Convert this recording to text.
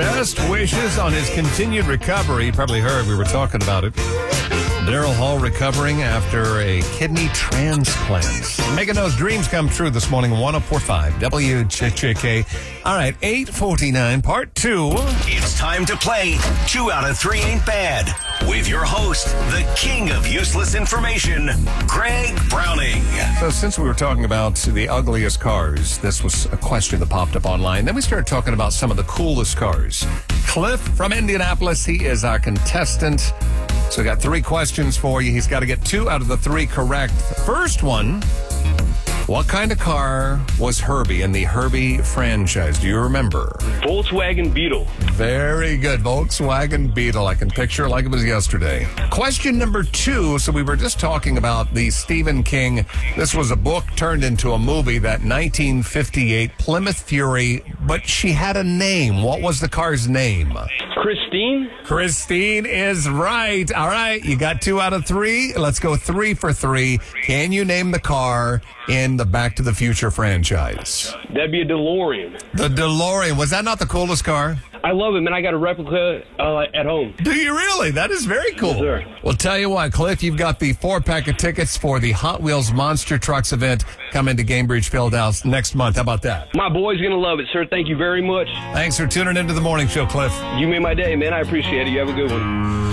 Best wishes on his continued recovery. You probably heard we were talking about it. Daryl Hall recovering after a kidney transplant. Making those dreams come true this morning, 104.5 WCHK. All right, 8:49, part 2. It's time to play 2 out of 3 Ain't Bad with your host, the king of useless information, Greg Browning. So since we were talking about the ugliest cars, this was a question that popped up online. Then we started talking about some of the coolest cars. Cliff from Indianapolis, he is our contestant. So we got 3 questions for you. He's got to get 2 out of the 3 correct. First one, what kind of car was Herbie in the Herbie franchise? Do you remember? Volkswagen Beetle. Very good. Volkswagen Beetle. I can picture it like it was yesterday. Question number 2. So we were just talking about the Stephen King. This was a book turned into a movie, that 1958 Plymouth Fury, but she had a name. What was the car's name? Christine. Christine is right. All right, you got 2 out of 3. Let's go 3 for 3. Can you name the car in the Back to the Future franchise? That'd be a DeLorean. The DeLorean. Was that not the coolest car? I love it, man. I got a replica at home. Do you really? That is very cool. Yes, sir. Well, tell you what, Cliff, you've got the 4-pack of tickets for the Hot Wheels Monster Trucks event coming to Gainbridge Fieldhouse next month. How about that? My boy's going to love it, sir. Thank you very much. Thanks for tuning into the morning show, Cliff. You made my day, man. I appreciate it. You have a good one.